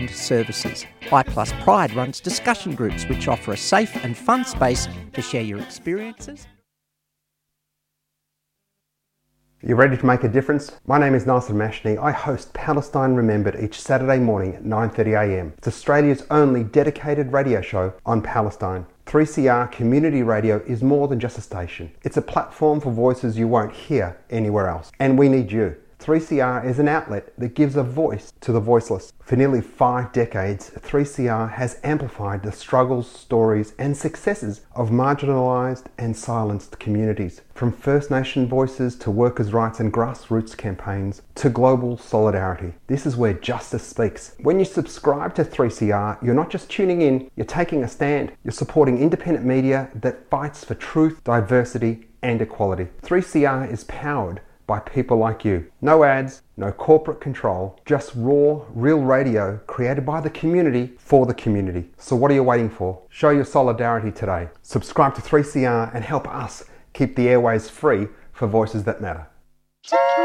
services. I Plus Pride runs discussion groups which offer a safe and fun space to share your experiences. You ready to make a difference? My name is Nasser Mashni. I host Palestine Remembered each Saturday morning at 9:30am. It's Australia's only dedicated radio show on Palestine. 3CR Community Radio is more than just a station. It's a platform for voices you won't hear anywhere else. And we need you. 3CR is an outlet that gives a voice to the voiceless. For nearly 5 decades, 3CR has amplified the struggles, stories and successes of marginalised and silenced communities. From First Nation voices to workers' rights and grassroots campaigns to global solidarity. This is where justice speaks. When you subscribe to 3CR, you're not just tuning in, you're taking a stand. You're supporting independent media that fights for truth, diversity and equality. 3CR is powered by people like you. No ads, no corporate control, just raw, real radio created by the community for the community. So what are you waiting for? Show your solidarity today. Subscribe to 3CR and help us keep the airways free for voices that matter.